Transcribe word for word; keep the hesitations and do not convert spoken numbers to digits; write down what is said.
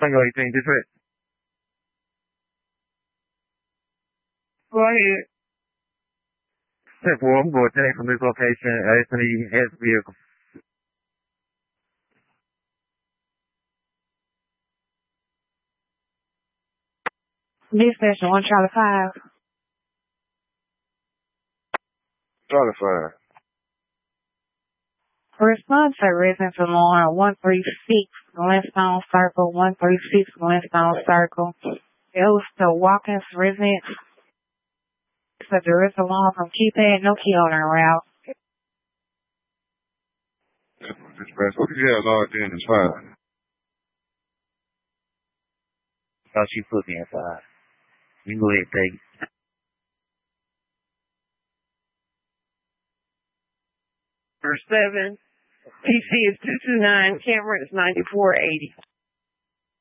Tango eighteen, different. Go ahead. ten four, I'm going to take from this location, Anthony S vehicle. Dispatch one Charlie five. Charlie five. Respond to residence alarm one three six Glenstone Circle, one three six Glenstone Circle. It was the Watkins residence. It's a direct alarm from keypad, no key owner route. Dispatch, what did you have logged in? It's fine. Thought you put me inside. You can go ahead and take it. Number seven, P C is two two nine, camera is ninety-four eighty.